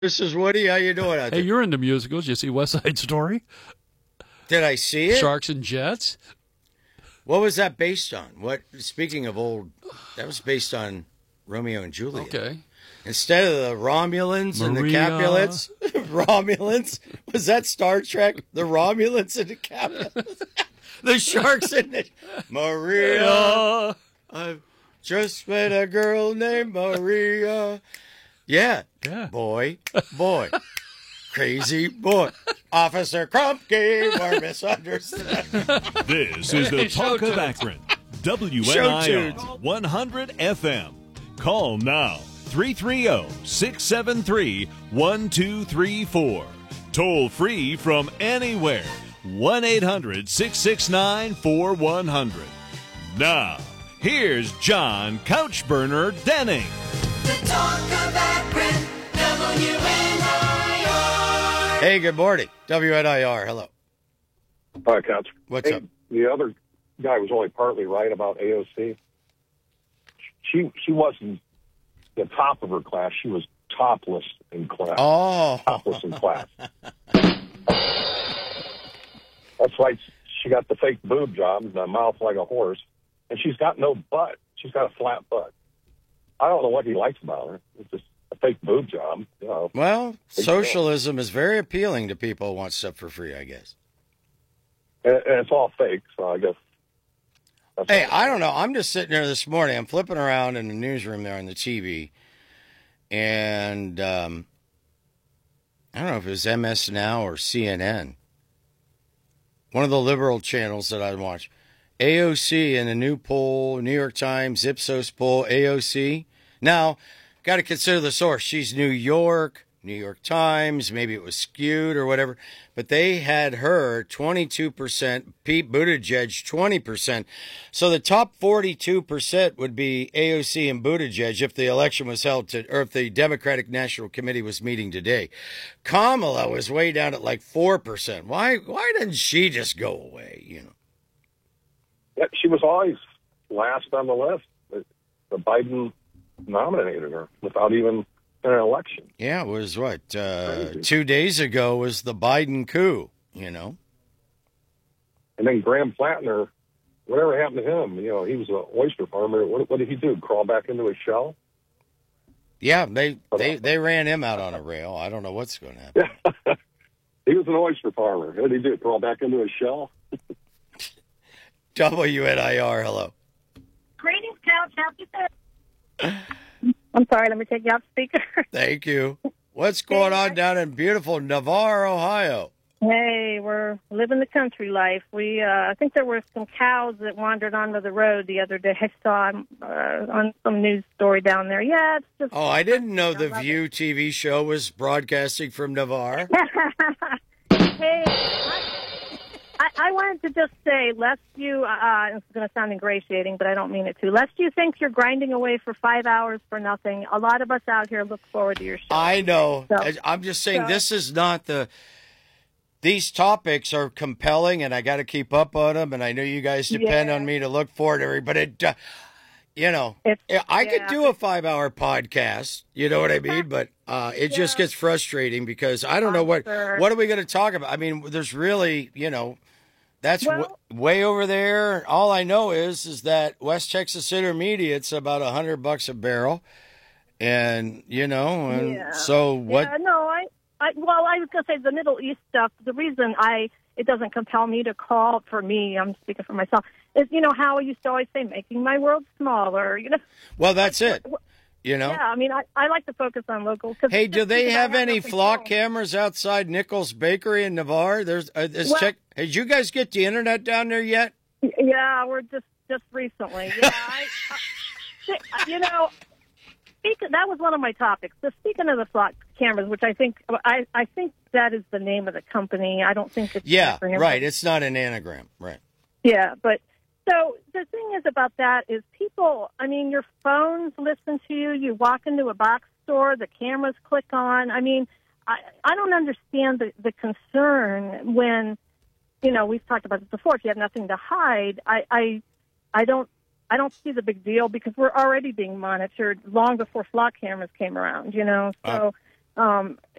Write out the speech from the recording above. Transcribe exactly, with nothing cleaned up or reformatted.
This is Woody. How you doing out Hey, there? you're into musicals. You see West Side Story? Did I see it? Sharks and Jets? What was that based on? What? Speaking of old, that was based on Romeo and Juliet. Okay. Instead of the Romulans and the Maria. Capulets, Romulans, was that Star Trek? The Romulans and the Capulets, the sharks and the Maria. Uh, I've just met a girl named Maria. Yeah, Yeah. boy, boy, crazy boy. Officer Crumpkey, we're misunderstood. This is the Show Talk of tunes. Akron, W Show N I tunes. R one hundred F M. Call now, three three zero, six seven three, one two three four. Toll free from anywhere, one eight hundred, six six nine, four one zero zero. Now, here's John Couchburner Denning. The Talk of Akron, W N I R. Hey, good morning. W N I R, hello. Hi, Couch. What's Hey, up? The other guy was only partly right about A O C. She she wasn't the top of her class. She was topless in class. Oh, Topless in class. That's why she got the fake boob job, and the mouth like a horse, and she's got no butt. She's got a flat butt. I don't know what he likes about her. It's just a fake boob job, you know. well, socialism is very appealing to people who want stuff for free, I guess. And, and it's all fake, so I guess. That's Hey, all. I don't know. I'm just sitting there this morning. I'm flipping around in the newsroom there on the T V, and um, I don't know if it was M S Now or C N N. One of the liberal channels that I watch. A O C in a new poll, New York Times, Ipsos poll, A O C. Now, got to consider the source. She's New York, New York Times, maybe it was skewed or whatever. But they had her twenty-two percent, Pete Buttigieg twenty percent. So the top forty-two percent would be A O C and Buttigieg if the election was held to, or if the Democratic National Committee was meeting today. Kamala was way down at like four percent. Why, why didn't she just go away, you know? Yeah, she was always last on the list. The, the Biden nominated her without even an election. Yeah, it was what, uh, Crazy. two days ago was the Biden coup, you know? And then Graham Flatner, whatever happened to him? You know, he was an oyster farmer. What, what did he do? Crawl back into his shell? Yeah, they, they, they ran him out on a rail. I don't know what's going to happen. Yeah. He was an oyster farmer. What did he do? Crawl back into his shell? W N I R, hello. Greetings, Couch. Happy Thursday. I'm sorry, let me take you off speaker. Thank you. What's going on down in beautiful Navarre, Ohio? Hey, we're living the country life. We, uh, I think there were some cows that wandered onto the road the other day. I saw uh, on some news story down there. Yeah, it's just. Oh, I didn't know the love View T V show was broadcasting from Navarre. Hey, I, I, I wanted to just say, lest you, uh, it's going to sound ingratiating, but I don't mean it to, lest you think you're grinding away for five hours for nothing. A lot of us out here look forward to your show. I know. So- I- I'm just saying so- this is not the. These topics are compelling, and I got to keep up on them. And I know you guys depend Yeah. on me to look forward to it. But it, uh, you know, It's- I could yeah. do a five-hour podcast. You know what I mean? But uh, it just Yeah. gets frustrating because I don't know what Sure. what are we going to talk about. I mean, there's really, you know, that's Well- w- way over there. All I know is is that West Texas Intermediate's about a hundred bucks a barrel, and you know, and Yeah. so what? Yeah, no, I, I, well, I was going to say the Middle East stuff. The reason I, it doesn't compel me to call for me, I'm speaking for myself, is, you know, how I used to always say, making my world smaller, you know? Well, that's it. You know. Yeah, I mean, I, I like to focus on local. 'cause Hey, do just they because I have any no flock control. cameras outside Nichols Bakery in Navarre? There's uh, this Well- check. Hey, did you guys get the internet down there yet? Yeah, we're just, just recently. Yeah, I, I, you know, speaking, that was one of my topics. So speaking of the flock cameras, which I think, I, I think that is the name of the company. I don't think it's Yeah, acronym. right. It's not an anagram, right? Yeah, but so the thing is about that is people, I mean, your phones listen to you. You walk into a box store, the cameras click on. I mean, I, I don't understand the, the concern when, you know, we've talked about this before. If you have nothing to hide, I, I, I don't, I don't see the big deal because we're already being monitored long before flock cameras came around, you know. So Uh, um,